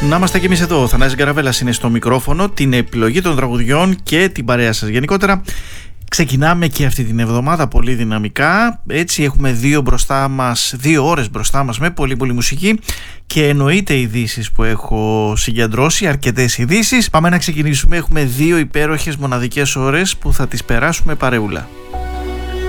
Να είμαστε κι εμείς εδώ. Ο Θανάσης Γκαραβέλας είναι στο μικρόφωνο, την επιλογή των τραγουδιών και την παρέα σας γενικότερα. Ξεκινάμε και αυτή την εβδομάδα πολύ δυναμικά. Έτσι έχουμε 2 ώρες μπροστά μας με πολύ μουσική και εννοείται ειδήσεις που έχω συγκεντρώσει, αρκετές ειδήσεις. Πάμε να ξεκινήσουμε. Έχουμε 2 υπέροχες μοναδικές ώρες που θα τις περάσουμε παρεούλα.